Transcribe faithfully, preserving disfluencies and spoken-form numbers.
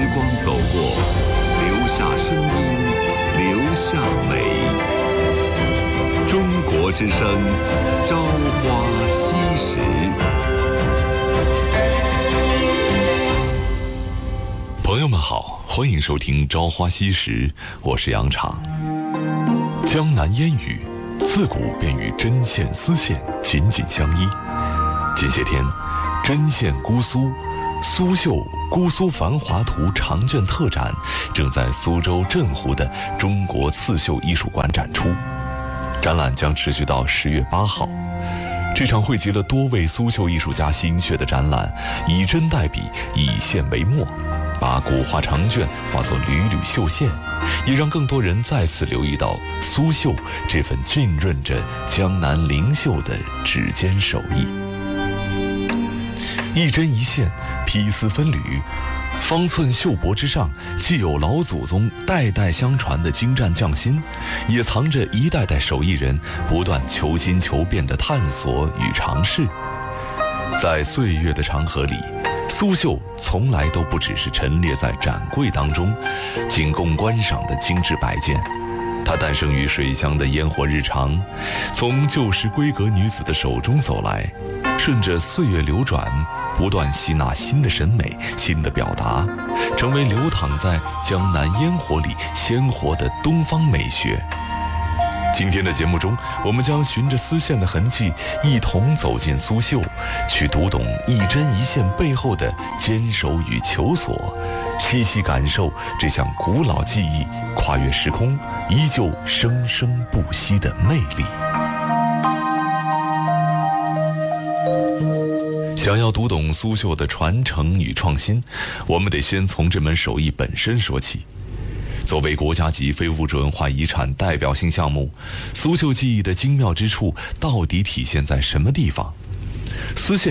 光走过，留下声音，留下美。中国之声，朝花夕拾。朋友们好，欢迎收听《朝花夕拾》，我是杨昶。江南烟雨，自古便与针线、丝线紧紧相依。近些天，针线姑苏、苏绣姑苏繁华图长卷特展正在苏州镇湖的中国刺绣艺术馆展出，展览将持续到十月八号。这场汇集了多位苏绣艺术家心血的展览，以针代笔，以线为墨，把古画长卷化作缕缕绣线，也让更多人再次留意到苏绣这份浸润着江南灵秀的指尖手艺。一针一线，披丝分缕，方寸绣帛之上，既有老祖宗代代相传的精湛匠心，也藏着一代代手艺人不断求新求变的探索与尝试。在岁月的长河里，苏绣从来都不只是陈列在展柜当中，仅供观赏的精致摆件。它诞生于水乡的烟火日常，从旧时闺阁女子的手中走来，顺着岁月流转，不断吸纳新的审美、新的表达，成为流淌在江南烟火里鲜活的东方美学。今天的节目中，我们将循着丝线的痕迹，一同走进苏绣，去读懂一针一线背后的坚守与求索，细细感受这项古老技艺跨越时空，依旧生生不息的魅力。想要读懂苏绣的传承与创新，我们得先从这门手艺本身说起。作为国家级非物质文化遗产代表性项目，苏绣技艺的精妙之处到底体现在什么地方？丝线